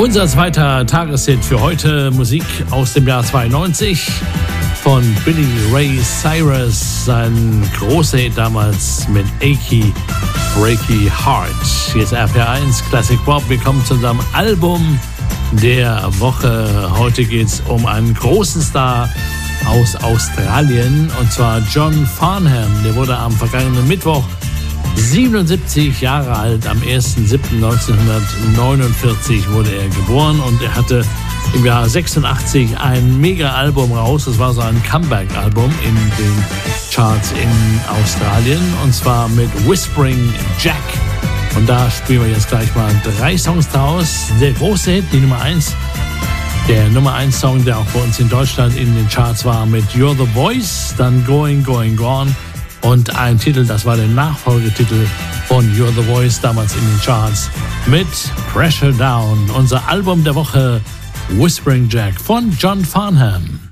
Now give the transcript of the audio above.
Unser zweiter Tageshit für heute, Musik aus dem Jahr 92 von Billy Ray Cyrus, sein großer Hit damals mit Achy Breaky Heart. Hier ist RPR1 Classic Pop. Wir kommen zu unserem Album der Woche. Heute geht es um einen großen Star aus Australien, und zwar John Farnham. Der wurde am vergangenen Mittwoch 77 Jahre alt. Am 1.7.1949 wurde er geboren und er hatte im Jahr 86 ein Mega-Album raus. Das war so ein Comeback-Album in den Charts in Australien, und zwar mit Whispering Jack. Und da spielen wir jetzt gleich mal 3 Songs draus. Der große Hit, die Nummer 1. Der Nummer 1 Song, der auch bei uns in Deutschland in den Charts war, mit You're the Voice, dann Going, Going, Gone. Und ein Titel, das war der Nachfolgetitel von You're the Voice, damals in den Charts, mit Pressure Down. Unser Album der Woche, Whispering Jack von John Farnham.